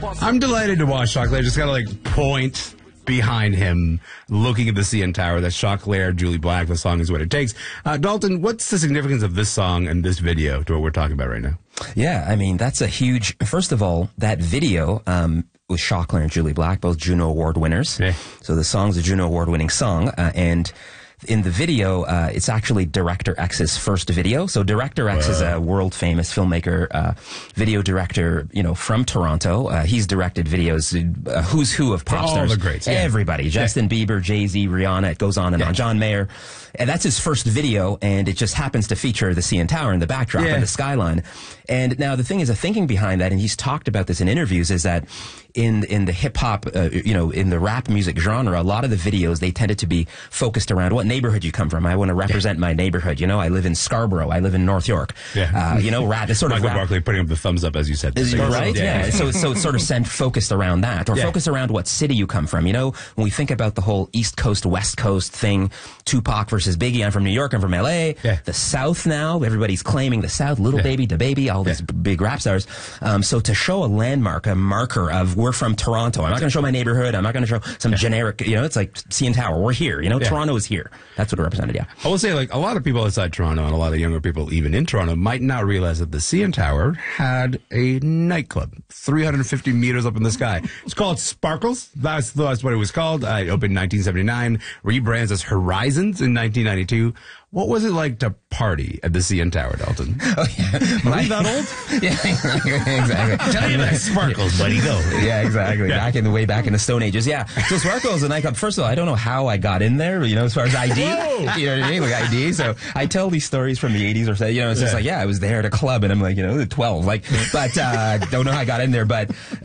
I'm delighted to watch Chocolate. Just gotta point behind him, looking at the CN Tower. That's Chocolate, Julie Black. The song is What It Takes. Dalton, what's the significance of this song and this video to what we're talking about right now? Yeah, I mean, that's a huge... First of all, that video was Chocolate and Julie Black, both Juno Award winners. Yeah. So the song's a Juno Award-winning song, and... in the video, it's actually Director X's first video. So Director X is a world-famous filmmaker, video director, from Toronto. He's directed videos, who's who of pop stars. All the greats. Yeah. Everybody. Justin Bieber, Jay-Z, Rihanna, it goes on and on. John Mayer. And that's his first video, and it just happens to feature the CN Tower in the backdrop and the skyline. And now the thing is, the thinking behind that, and he's talked about this in interviews, is that in the hip-hop, in the rap music genre, a lot of the videos, they tended to be focused around what neighborhood you come from. I want to represent my neighborhood. I live in Scarborough. I live in North York. Yeah. Rap is sort of Michael Barkley putting up the thumbs up, as you said. Right? Yeah. So it's sort of focused around that, or focused around what city you come from. When we think about the whole East Coast, West Coast thing, Tupac versus Biggie, I'm from New York, I'm from LA. Yeah. The South now, everybody's claiming the South, Little Baby, DaBaby, all these big rap stars. So to show a landmark, a marker of we're from Toronto, I'm not going to show my neighborhood, I'm not going to show some generic, it's like CN Tower, we're here, Toronto is here. That's what it represented, I will say, a lot of people outside Toronto and a lot of younger people even in Toronto might not realize that the CN Tower had a nightclub 350 meters up in the sky. It's called Sparkles. That's what it was called. It opened in 1979, rebrands as Horizons in 1992. What was it like to party at the CN Tower, Dalton? Oh, yeah. Are you that old? Yeah, exactly. Tell you about Sparkles, buddy, go. Yeah, exactly. Yeah. Way back in the Stone Ages. Yeah. So Sparkles, a nightclub. First of all, I don't know how I got in there, as far as ID. You know what I mean? ID. So I tell these stories from the 80s or so, it's just I was there at a club and I'm 12. But don't know how I got in there. But,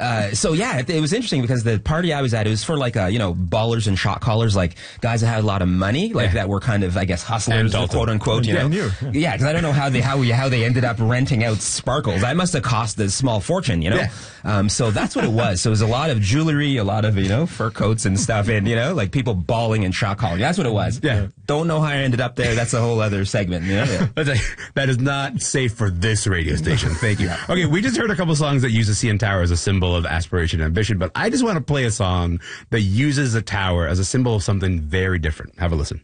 it was interesting because the party I was at, it was for ballers and shot callers, guys that had a lot of money, that were kind of, I guess, hustlers. Quote unquote, Yeah, because I don't know how they ended up renting out Sparkles. I must have cost a small fortune, So that's what it was. So it was a lot of jewelry, a lot of fur coats and stuff, and people bawling and shot calling. That's what it was. Yeah. Don't know how I ended up there. That's a whole other segment. That is not safe for this radio station. Thank you. Okay, we just heard a couple songs that use the CN Tower as a symbol of aspiration and ambition, but I just want to play a song that uses a tower as a symbol of something very different. Have a listen.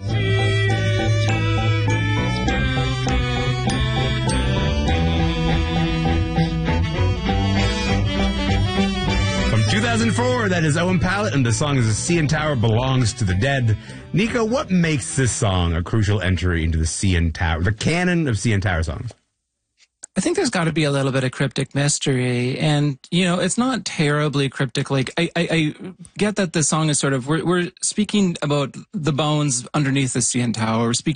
From 2004, that is Owen Pallett, and the song is The CN Tower Belongs to the Dead. Nico, what makes this song a crucial entry into the CN Tower, the canon of CN Tower songs? I think there's got to be a little bit of cryptic mystery, and it's not terribly cryptic. I get that the song is sort of we're speaking about the bones underneath the CN Tower. We're speaking